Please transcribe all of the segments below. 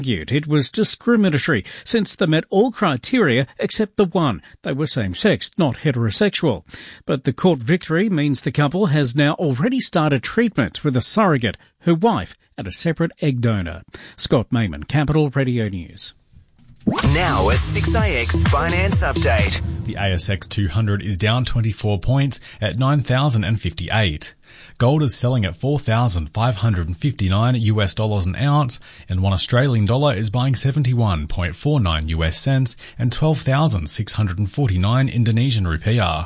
It was discriminatory since they met all criteria except the one. They were same-sex, not heterosexual. But the court victory means the couple has now already started treatment with a surrogate, her wife, and a separate egg donor. Scott Mayman, Capital Radio News. Now a 6AX finance update. The ASX 200 is down 24 points at 9,058. Gold is selling at $4,559 an ounce, and $1 Australian dollar is buying 71.49 US cents and 12,649 Indonesian rupiah.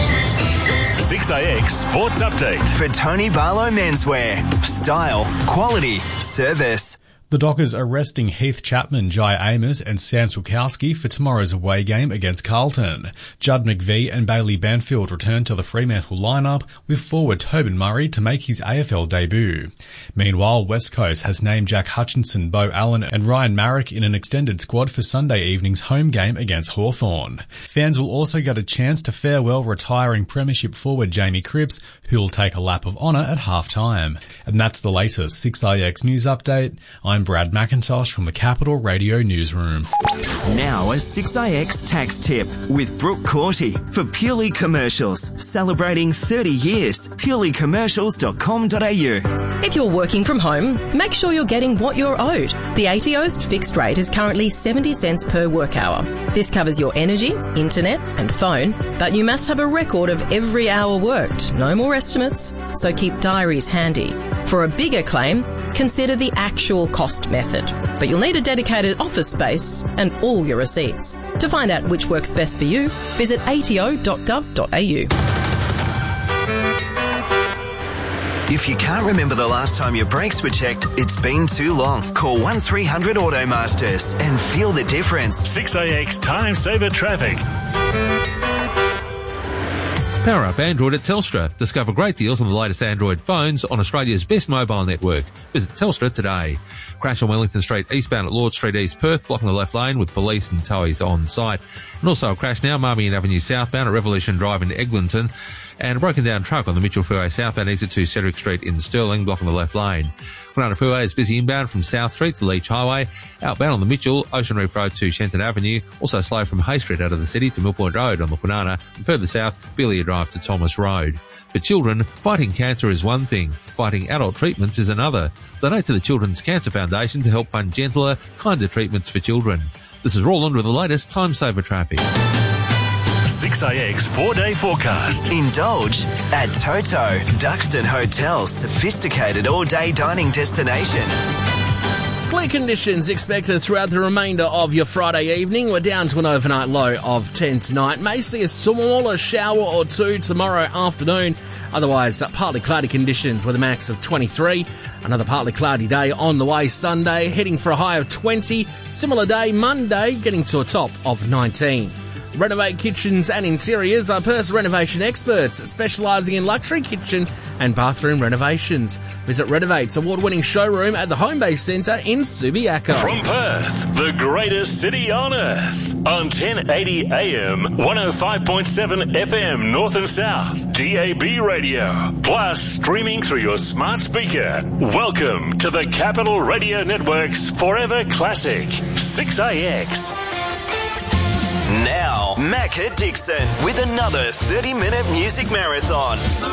6AX Sports Update. For Tony Barlow Menswear. Style, quality, service. The Dockers are resting Heath Chapman, Jai Amos and Sam Swikowski for tomorrow's away game against Carlton. Judd McVie and Bailey Banfield return to the Fremantle lineup, with forward Tobin Murray to make his AFL debut. Meanwhile, West Coast has named Jack Hutchinson, Beau Allen and Ryan Marrick in an extended squad for Sunday evening's home game against Hawthorn. Fans will also get a chance to farewell retiring Premiership forward Jamie Cripps, who will take a lap of honour at half-time. And that's the latest 6AX News Update. I'm Brad McIntosh from the Capital Radio Newsroom. Now a 6AX tax tip with Brooke Corty for Purely Commercials. Celebrating 30 years. purelycommercials.com.au. If you're working from home, make sure you're getting what you're owed. The ATO's fixed rate is currently 70 cents per work hour. This covers your energy, internet and phone, but you must have a record of every hour worked. No more estimates, so keep diaries handy. For a bigger claim, consider the actual cost method, but you'll need a dedicated office space and all your receipts. To find out which works best for you, visit ato.gov.au. If you can't remember the last time your brakes were checked, it's been too long. Call 1300 Automasters and feel the difference. 6AX Time Saver Traffic. Power up Android at Telstra. Discover great deals on the latest Android phones on Australia's best mobile network. Visit Telstra today. Crash on Wellington Street eastbound at Lord Street East Perth, blocking the left lane with police and towies on site. And also a crash now, Marmion Avenue southbound at Revolution Drive in Eglinton. And a broken down truck on the Mitchell Freeway southbound exit to Cedric Street in Stirling, blocking the left lane. Kwinana Freeway is busy inbound from South Street to Leach Highway. Outbound on the Mitchell, Ocean Reef Road to Shenton Avenue. Also slow from Hay Street out of the city to Mill Point Road on the Kwinana. And further south, Belia Drive to Thomas Road. For children, fighting cancer is one thing. Fighting adult treatments is another. Donate to the Children's Cancer Foundation to help fund gentler, kinder treatments for children. This is Roland with the latest Time Saver Traffic. 6AX 4-day forecast. Indulge at Toto, Duxton Hotel's sophisticated all-day dining destination. Clear conditions expected throughout the remainder of your Friday evening. We're down to an overnight low of 10 tonight. May see a smaller shower or two tomorrow afternoon. Otherwise, partly cloudy conditions with a max of 23. Another partly cloudy day on the way Sunday, heading for a high of 20. Similar day Monday, getting to a top of 19. Renovate Kitchens and Interiors are Perth's renovation experts, specialising in luxury kitchen and bathroom renovations. Visit Renovate's award-winning showroom at the Homebase Centre in Subiaco. From Perth, the greatest city on earth, on 1080 AM, 105.7 FM North and South, DAB radio, plus streaming through your smart speaker. Welcome to the Capital Radio Network's Forever Classic, 6AX. Now, Macca Dixon with another 30-minute music marathon.